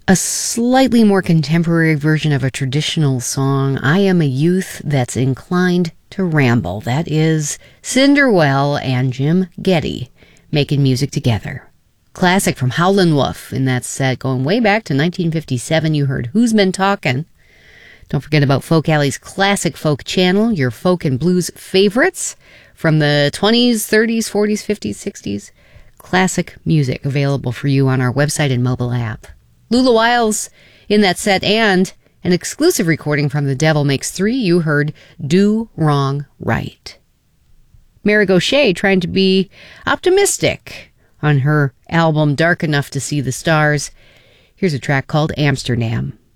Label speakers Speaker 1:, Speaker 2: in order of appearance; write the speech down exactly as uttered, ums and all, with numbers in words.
Speaker 1: A slightly more contemporary version of a traditional song, I Am a Youth That's Inclined to Ramble. That is Cinderwell and Jim Geddy making music together. Classic from Howlin' Wolf in that set, going way back to nineteen fifty-seven. You heard Who's Been Talkin'. Don't forget about Folk Alley's Classic Folk channel, your folk and blues favorites from the twenties, thirties, forties, fifties, sixties. Classic music available for you on our website and mobile app. Lula Wiles in that set, and an exclusive recording from The Devil Makes Three. You heard Do Wrong Right. Mary Gauthier trying to be optimistic on her album Dark Enough to See the Stars. Here's a track called Amsterdam.